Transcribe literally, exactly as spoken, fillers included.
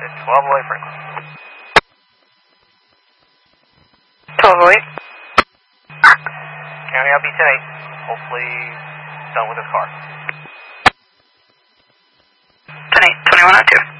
at twelve oh eight Franklin. twelve oh eight. County, I'll be ten eight. Hopefully done with this car. ten eight, twenty-one oh two.